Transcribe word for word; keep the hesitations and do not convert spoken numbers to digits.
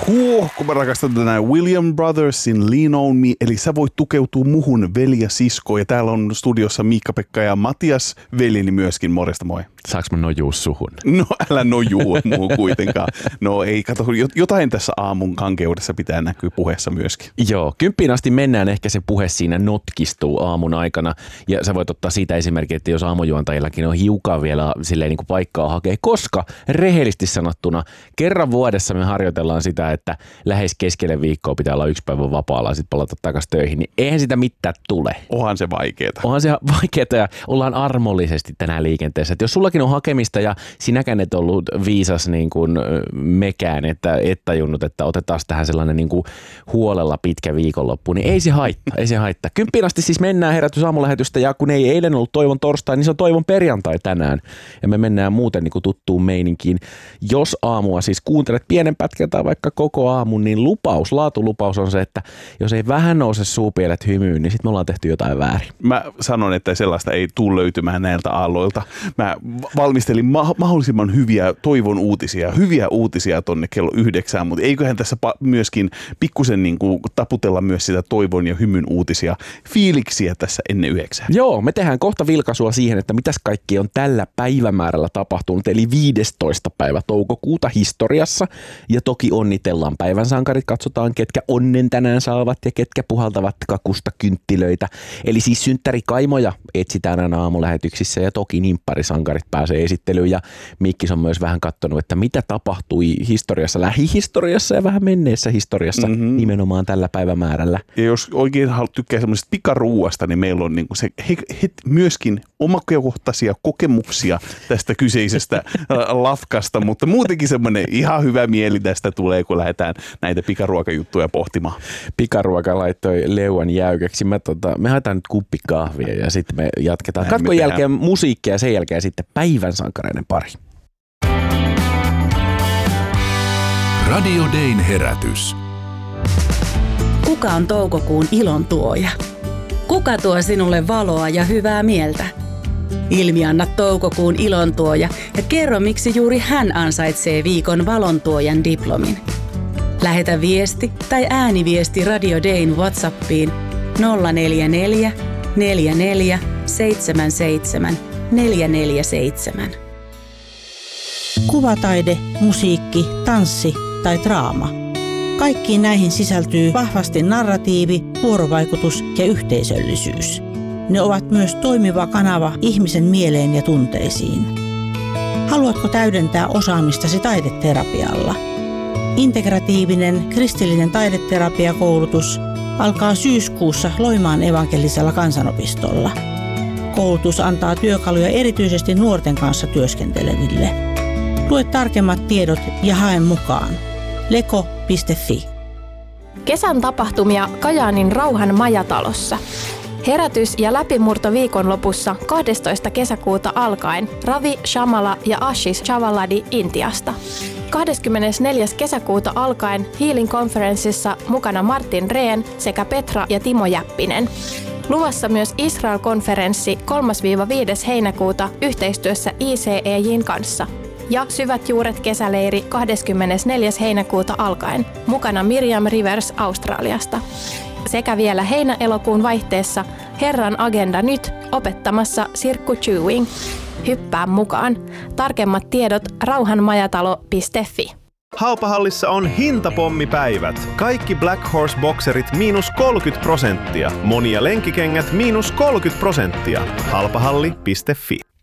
Huh, kun mä rakastan tänään William Brothersin Lean on Me, eli sä voit tukeutua muhun veli ja sisko. Ja täällä on studiossa Miikka-Pekka ja Matias, veljeni myöskin. Morjesta, moi. Saanko mä nojuu suhun? No älä nojuu muuhun kuitenkaan. No ei, kato, jotain tässä aamun kankeudessa pitää näkyä puheessa myöskin. Joo, kymppiin asti mennään, ehkä se puhe siinä notkistuu aamun aikana. Ja sä voit ottaa siitä esimerkkiä, että jos aamujuontajillakin on hiukan vielä silleen niin kuin paikkaa hakea, koska rehellisesti sanottuna kerran vuodessa me harjoitellaan sitä, että lähes keskelle viikkoa pitää olla yksi päivä vapaalla ja sitten palata takaisin töihin, niin eihän sitä mitään tule. Onhan se vaikeeta. Onhan se vaikeeta ja ollaan armollisesti tänään liikenteessä. Et jos sullakin on hakemista ja sinäkään et ollut viisas niin kuin mekään, että et tajunnut, että otetaan tähän sellainen niin kuin huolella pitkä viikonloppu, niin ei se haittaa, ei se haittaa. Kymppiin asti siis mennään herätysaamulähetystä ja kun ei eilen ollut toivon torstai, niin se on toivon perjantai tänään. Ja me mennään muuten niin kuin tuttuun meininkiin. Jos aamua siis kuuntelet pienen pätkän tai vaikka koko aamun, niin lupaus, laatulupaus on se, että jos ei vähän nouse suupielet hymyyn, niin sitten me ollaan tehty jotain väärin. Mä sanon, että sellaista ei tule löytymään näiltä aalloilta. Mä valmistelin ma- mahdollisimman hyviä toivon uutisia, hyviä uutisia tonne kello yhdeksään, mutta eiköhän tässä pa- myöskin pikkusen niin kuin taputella myös sitä toivon ja hymyn uutisia, fiiliksiä tässä ennen yhdeksää. Joo, me tehdään kohta vilkaisua siihen, että mitäs kaikki on tällä päivämäärällä tapahtunut, eli viidestoista päivä toukokuuta historiassa, ja toki onnitellaan päivän sankarit, katsotaan ketkä onnen tänään saavat ja ketkä puhaltavat kakusta kynttilöitä, eli siis synttärikaimoja etsitään aina aamulähetyksissä ja toki nimpparisankarit pääsee esittelyyn ja Mikkis on myös vähän katsonut, että mitä tapahtui historiassa, lähihistoriassa ja vähän menneessä historiassa mm-hmm. nimenomaan tällä päivämäärällä. Ja jos oikein tykkää semmoisesta pikaruuasta, niin meillä on niinku se he, he, myöskin omakohtaisia kokemuksia tästä kyseisestä lafkasta, mutta muutenkin semmoinen ihan hyvä mieli tästä tulee, kun lähdetään näitä pikaruokajuttuja pohtimaan. Pikaruoka laittoi leuan jäykäksi. Mä tota, me haetaan nyt kuppi kahvia ja sitten me jatketaan Näin katkon me jälkeen musiikkia ja sen jälkeen sitten päivän sankareiden pari. Radio Dayn herätys. Kuka on toukokuun ilon tuoja? Kuka tuo sinulle valoa ja hyvää mieltä? Ilmianna toukokuun ilontuoja ja kerro, miksi juuri hän ansaitsee viikon valontuojan diplomin. Lähetä viesti tai ääniviesti Radio Dayn WhatsAppiin nolla neljä neljä neljä neljä seitsemän seitsemän neljä neljä seitsemän. Kuvataide, musiikki, tanssi tai draama. Kaikkiin näihin sisältyy vahvasti narratiivi, vuorovaikutus ja yhteisöllisyys. Ne ovat myös toimiva kanava ihmisen mieleen ja tunteisiin. Haluatko täydentää osaamistasi taideterapialla? Integratiivinen kristillinen taideterapiakoulutus alkaa syyskuussa Loimaan evankelisella kansanopistolla. Koulutus antaa työkaluja erityisesti nuorten kanssa työskenteleville. Lue tarkemmat tiedot ja hae mukaan. leko piste fi. Kesän tapahtumia Kajaanin Rauhan majatalossa. Herätys- ja läpimurto viikonlopussa kahdestoista kesäkuuta alkaen Ravi Shamala ja Ashish Chavaladi Intiasta. kahdeskymmenesneljäs kesäkuuta alkaen Healing Conferenceissa mukana Martin Rehn sekä Petra ja Timo Jäppinen. Luvassa myös Israel-konferenssi kolmas–viides heinäkuuta yhteistyössä I C E J:n kanssa. Ja Syvät juuret kesäleiri kahdeskymmenesneljäs heinäkuuta alkaen, mukana Miriam Rivers Australiasta. Sekä vielä heinä-elokuun vaihteessa Herran agenda nyt opettamassa Sirkku Chewing. Hyppää mukaan. Tarkemmat tiedot rauhanmajatalo piste fi. Halpahallissa on hintapommipäivät. Kaikki Black Horse bokserit miinus kolmekymmentä prosenttia. Monia lenkkikengät miinus kolmekymmentä prosenttia. Halpahalli piste fi.